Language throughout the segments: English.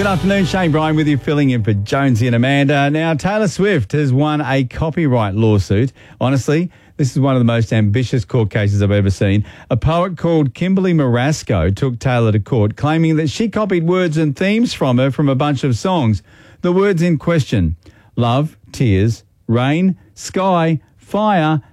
Good afternoon, Shane Bryan with you, filling in for Jonesy and Amanda. Now, Taylor Swift has won a copyright lawsuit. Honestly, this is one of the most ambitious court cases I've ever seen. A poet called Kimberly Marasco took Taylor to court, claiming that she copied words and themes from her from a bunch of songs. The words in question: love, tears, rain, sky, fire.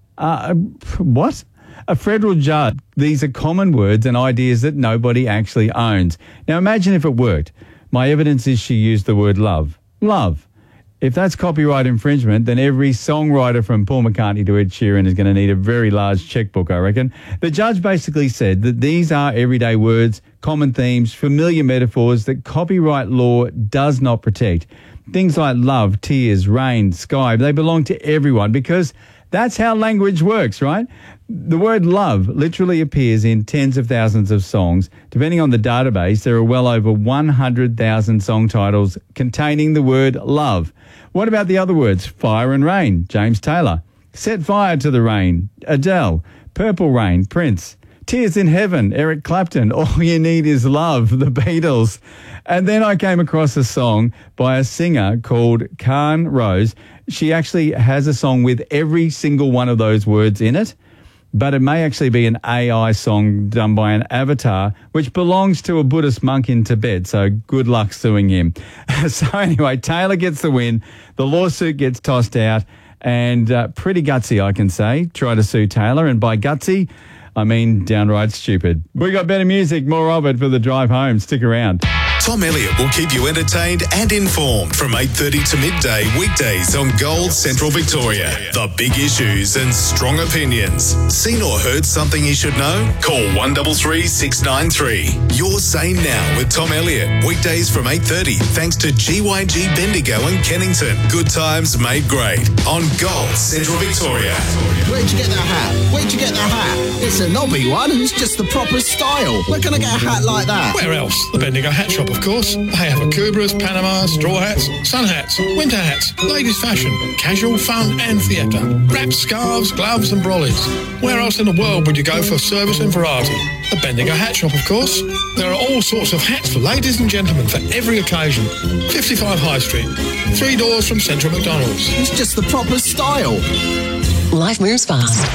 What? A federal judge. These are common words and ideas that nobody actually owns. Now, imagine if it worked. My evidence is she used the word love. Love. If that's copyright infringement, then every songwriter from Paul McCartney to Ed Sheeran is going to need a very large checkbook, I reckon. The judge basically said that these are everyday words, common themes, familiar metaphors that copyright law does not protect. Things like love, tears, rain, sky, they belong to everyone because that's how language works, right? The word love literally appears in tens of thousands of songs. Depending on the database, there are well over 100,000 song titles containing the word love. What about the other words? Fire and rain, James Taylor. Set fire to the rain, Adele. Purple Rain, Prince. Tears in Heaven, Eric Clapton. All You Need Is Love, The Beatles. And then I came across a song by a singer called Karen Rose. She actually has a song with every single one of those words in it, but it may actually be an AI song done by an avatar, which belongs to a Buddhist monk in Tibet, so good luck suing him. So anyway, Taylor gets the win. The lawsuit gets tossed out, and pretty gutsy, I can say. Try to sue Taylor, and by gutsy, I mean downright stupid. We got better music, more of it for the drive home. Stick around. Tom Elliott will keep you entertained and informed from 8:30 to midday weekdays on Gold Central Victoria. The big issues and strong opinions. Seen or heard something you should know? Call 133 693. Your Say Now with Tom Elliott. Weekdays from 8:30 thanks to GYG Bendigo and Kennington. Good times made great on Gold Central Victoria. Where'd you get that hat? Where'd you get that hat? It's a knobby one and it's just the proper style. Where can I get a hat like that? Where else? The Bendigo Hat Shop, of course. They have Akubras, Panama, straw hats, sun hats, winter hats, ladies' fashion, casual, fun and theatre, wraps, scarves, gloves and brollies. Where else in the world would you go for service and variety? The Bendigo Hat Shop, of course. There are all sorts of hats for ladies and gentlemen for every occasion. 55 High Street, 3 doors from Central McDonald's. It's just the proper style. Life moves fast.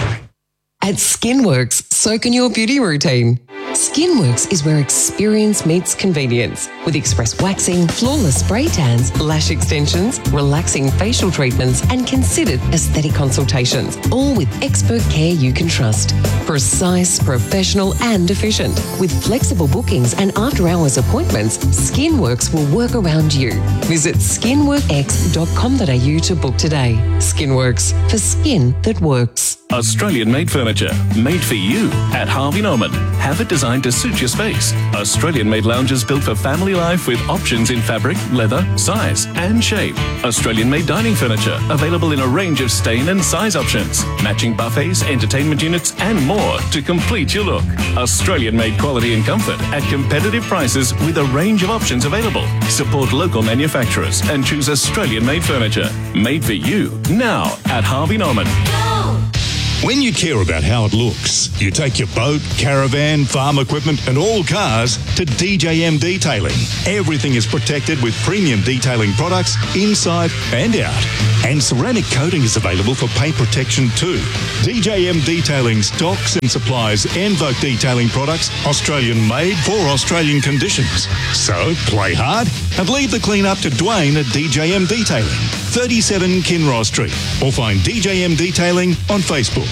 At Skinworks, so can your beauty routine. Skinworks is where experience meets convenience, with express waxing, flawless spray tans, lash extensions, relaxing facial treatments, and considered aesthetic consultations, all with expert care you can trust. Precise, professional, and efficient. With flexible bookings and after-hours appointments, Skinworks will work around you. Visit skinworkx.com.au to book today. Skinworks, for skin that works. Australian-made furniture, made for you at Harvey Norman. Have it designed to suit your space. Australian-made lounges built for family life with options in fabric, leather, size and shape. Australian-made dining furniture, available in a range of stain and size options. Matching buffets, entertainment units and more to complete your look. Australian-made quality and comfort at competitive prices with a range of options available. Support local manufacturers and choose Australian-made furniture. Made for you, now at Harvey Norman. When you care about how it looks, you take your boat, caravan, farm equipment and all cars to DJM Detailing. Everything is protected with premium detailing products inside and out. And ceramic coating is available for paint protection too. DJM Detailing stocks and supplies Envoke detailing products, Australian made for Australian conditions. So play hard and leave the clean up to Dwayne at DJM Detailing, 37 Kinross Street, or find DJM Detailing on Facebook.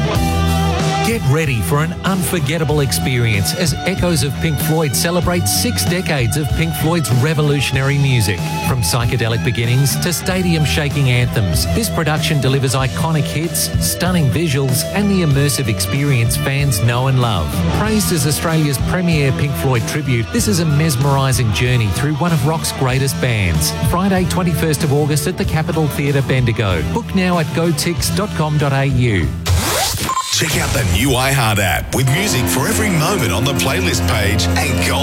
Get ready for an unforgettable experience as Echoes of Pink Floyd celebrates 6 decades of Pink Floyd's revolutionary music. From psychedelic beginnings to stadium-shaking anthems, this production delivers iconic hits, stunning visuals, and the immersive experience fans know and love. Praised as Australia's premier Pink Floyd tribute, this is a mesmerising journey through one of rock's greatest bands. Friday, 21st of August at the Capitol Theatre, Bendigo. Book now at gotix.com.au. Check out the new iHeart app with music for every moment on the playlist page and Gold